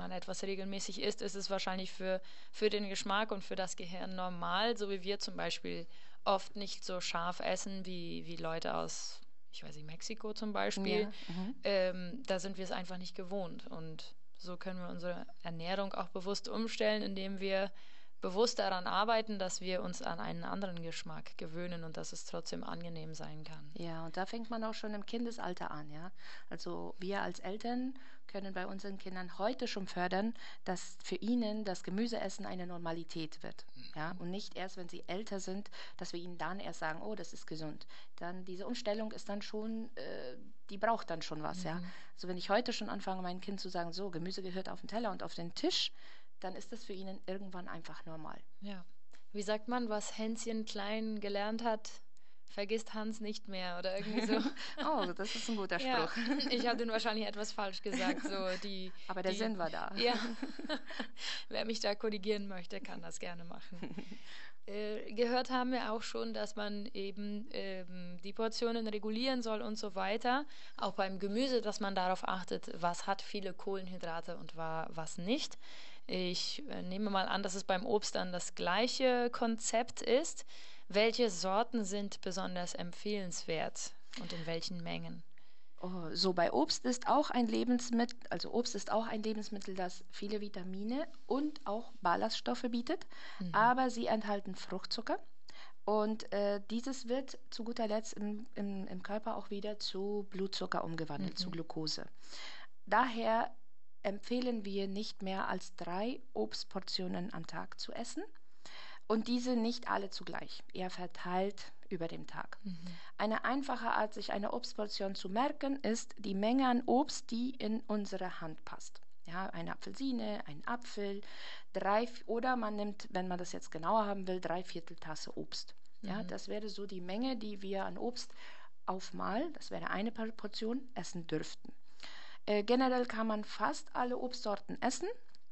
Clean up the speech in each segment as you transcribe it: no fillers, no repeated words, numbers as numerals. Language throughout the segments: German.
man etwas regelmäßig isst, ist es wahrscheinlich für den Geschmack und für das Gehirn normal, so wie wir zum Beispiel oft nicht so scharf essen wie Leute aus, ich weiß nicht, Mexiko zum Beispiel. Ja. Mhm. Da sind wir es einfach nicht gewohnt. Und so können wir unsere Ernährung auch bewusst umstellen, indem wir bewusst daran arbeiten, dass wir uns an einen anderen Geschmack gewöhnen und dass es trotzdem angenehm sein kann. Ja, und da fängt man auch schon im Kindesalter an, ja. Also wir als Eltern können bei unseren Kindern heute schon fördern, dass für ihnen das Gemüseessen eine Normalität wird, ja. Und nicht erst, wenn sie älter sind, dass wir ihnen dann erst sagen, oh, das ist gesund. Dann diese Umstellung ist dann schon, die braucht dann schon was, ja. Also wenn ich heute schon anfange, meinem Kind zu sagen, so, Gemüse gehört auf den Teller und auf den Tisch, dann ist das für ihn irgendwann einfach normal. Ja. Wie sagt man, was Hänschen klein gelernt hat, vergisst Hans nicht mehr oder irgendwie so. Oh, das ist ein guter Ja, Spruch. ich habe den wahrscheinlich etwas falsch gesagt. So Aber der Sinn war da. ja, wer mich da korrigieren möchte, kann das gerne machen. Gehört haben wir auch schon, dass man eben die Portionen regulieren soll und so weiter. Auch beim Gemüse, dass man darauf achtet, was hat viele Kohlenhydrate und was nicht. Ich nehme mal an, dass es beim Obst dann das gleiche Konzept ist. Welche Sorten sind besonders empfehlenswert und in welchen Mengen? Oh, so bei Obst ist auch ein Lebensmittel, also Obst ist auch ein Lebensmittel, das viele Vitamine und auch Ballaststoffe bietet, aber sie enthalten Fruchtzucker und dieses wird zu guter Letzt im Körper auch wieder zu Blutzucker umgewandelt, zu Glucose. Daher empfehlen wir nicht mehr als 3 Obstportionen am Tag zu essen und diese nicht alle zugleich, eher verteilt über den Tag. Eine einfache Art, sich eine Obstportion zu merken, ist die Menge an Obst, die in unsere Hand passt. Ja, eine Apfelsine, ein Apfel, oder man nimmt, wenn man das jetzt genauer haben will, 3/4 Tasse Obst. Ja, das wäre so die Menge, die wir an Obst aufmal, das wäre eine Portion, essen dürften. Generell kann man fast alle Obstsorten essen.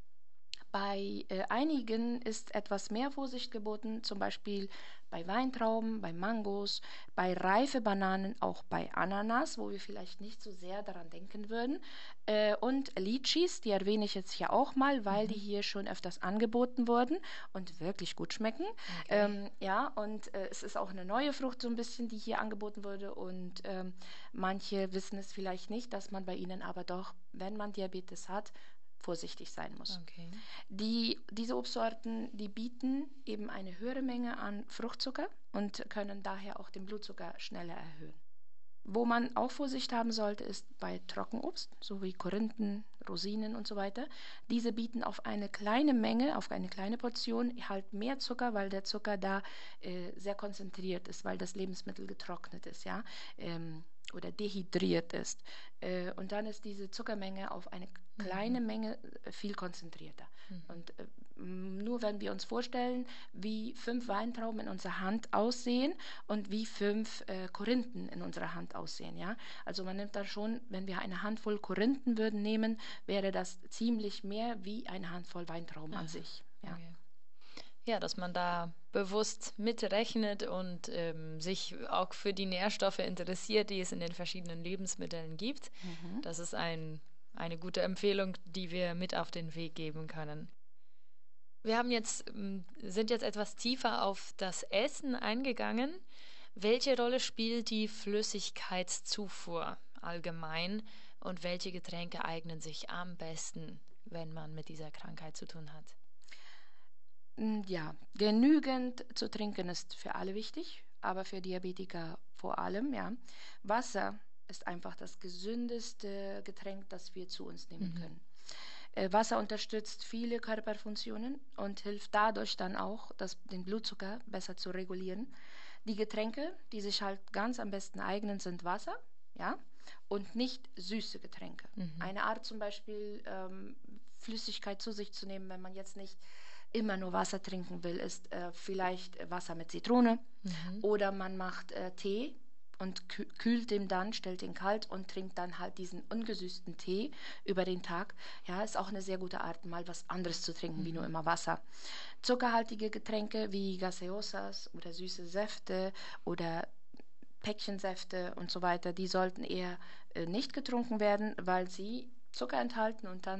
Bei einigen ist etwas mehr Vorsicht geboten, zum Beispiel bei Weintrauben, bei Mangos, bei reife Bananen, auch bei Ananas, wo wir vielleicht nicht so sehr daran denken würden. Und Litchis, die erwähne ich jetzt hier auch mal, weil die hier schon öfters angeboten wurden und wirklich gut schmecken. Okay. Ja, und es ist auch eine neue Frucht so ein bisschen, die hier angeboten wurde und manche wissen es vielleicht nicht, dass man bei ihnen aber doch, wenn man Diabetes hat, vorsichtig sein muss. Okay. Diese Obstsorten, die bieten eben eine höhere Menge an Fruchtzucker und können daher auch den Blutzucker schneller erhöhen. Wo man auch Vorsicht haben sollte, ist bei Trockenobst, so wie Korinthen, Rosinen und so weiter. Diese bieten auf eine kleine Menge, auf eine kleine Portion halt mehr Zucker, weil der Zucker da sehr konzentriert ist, weil das Lebensmittel getrocknet ist, ja, oder dehydriert ist. Und dann ist diese Zuckermenge auf eine kleine Menge viel konzentrierter. Und nur wenn wir uns vorstellen, wie 5 Weintrauben in unserer Hand aussehen und wie 5 Korinthen in unserer Hand aussehen, ja. Also man nimmt da schon, wenn wir eine Handvoll Korinthen würden nehmen, wäre das ziemlich mehr wie eine Handvoll Weintrauben an sich, ja. Okay. Ja, dass man da bewusst mitrechnet und sich auch für die Nährstoffe interessiert, die es in den verschiedenen Lebensmitteln gibt. Das ist eine gute Empfehlung, die wir mit auf den Weg geben können. Wir sind jetzt etwas tiefer auf das Essen eingegangen. Welche Rolle spielt die Flüssigkeitszufuhr allgemein und welche Getränke eignen sich am besten, wenn man mit dieser Krankheit zu tun hat? Ja, genügend zu trinken ist für alle wichtig, aber für Diabetiker vor allem, ja. Wasser ist einfach das gesündeste Getränk, das wir zu uns nehmen können. Wasser unterstützt viele Körperfunktionen und hilft dadurch dann auch, den Blutzucker besser zu regulieren. Die Getränke, die sich halt ganz am besten eignen, sind Wasser, ja, und nicht süße Getränke. Eine Art zum Beispiel Flüssigkeit zu sich zu nehmen, wenn man jetzt nicht immer nur Wasser trinken will, ist vielleicht Wasser mit Zitrone oder man macht Tee und kühlt den dann, stellt den kalt und trinkt dann halt diesen ungesüßten Tee über den Tag. Ja, ist auch eine sehr gute Art, mal was anderes zu trinken, wie nur immer Wasser. Zuckerhaltige Getränke wie Gaseosas oder süße Säfte oder Päckchensäfte und so weiter, die sollten eher nicht getrunken werden, weil sie Zucker enthalten und dann